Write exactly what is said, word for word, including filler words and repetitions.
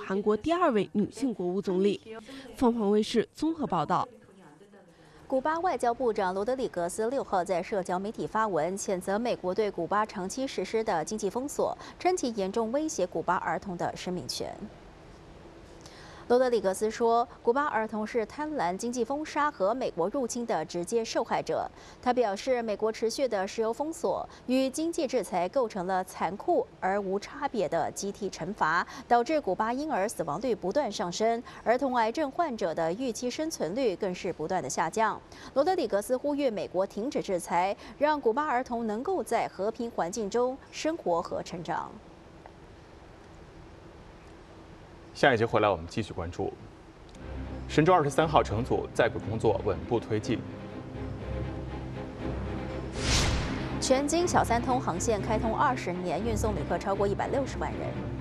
韩国第二位女性国务总理。凤凰卫视综合报道。 古巴外交部长罗德里格斯六号在社交媒体发文，谴责美国对古巴长期实施的经济封锁，称其严重威胁古巴儿童的生命权。 罗德里格斯说，古巴儿童是贪婪经济封杀和美国入侵的直接受害者。他表示，美国持续的石油封锁与经济制裁构成了残酷而无差别的集体惩罚，导致古巴婴儿死亡率不断上升，儿童癌症患者的预期生存率更是不断的下降。罗德里格斯呼吁美国停止制裁，让古巴儿童能够在和平环境中生活和成长。 下一节回来，我们继续关注神舟二十三号乘组在轨工作稳步推进。 全经小三通航线开通二十年，运送旅客超过一百六十万人。